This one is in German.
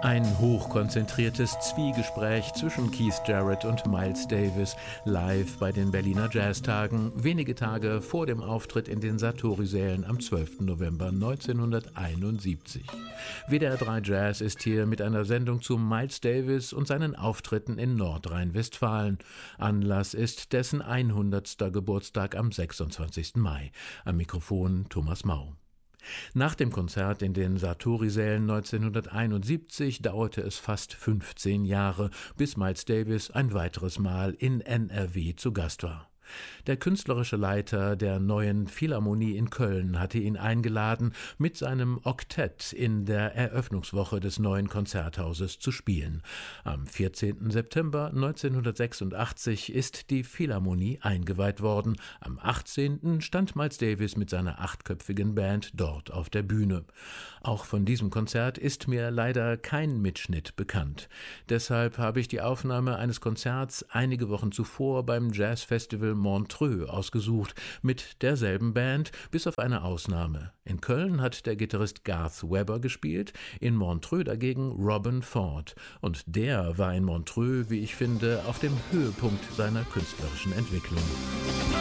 Ein hochkonzentriertes Zwiegespräch zwischen Keith Jarrett und Miles Davis live bei den Berliner Jazztagen, wenige Tage vor dem Auftritt in den Satori-Sälen am 12. November 1971. WDR 3 Jazz ist hier mit einer Sendung zu Miles Davis und seinen Auftritten in Nordrhein-Westfalen. Anlass ist dessen 100. Geburtstag am 26. Mai. Am Mikrofon Thomas Mau. Nach dem Konzert in den Satori-Sälen 1971 dauerte es fast 15 Jahre, bis Miles Davis ein weiteres Mal in NRW zu Gast war. Der künstlerische Leiter der Neuen Philharmonie in Köln hatte ihn eingeladen, mit seinem Oktett in der Eröffnungswoche des neuen Konzerthauses zu spielen. Am 14. September 1986 ist die Philharmonie eingeweiht worden. Am 18. stand Miles Davis mit seiner 8-köpfigen Band dort auf der Bühne. Auch von diesem Konzert ist mir leider kein Mitschnitt bekannt. Deshalb habe ich die Aufnahme eines Konzerts einige Wochen zuvor beim Jazzfestival Montreux ausgesucht, mit derselben Band, bis auf eine Ausnahme. In Köln hat der Gitarrist Garth Webber gespielt, in Montreux dagegen Robben Ford. Und der war in Montreux, wie ich finde, auf dem Höhepunkt seiner künstlerischen Entwicklung.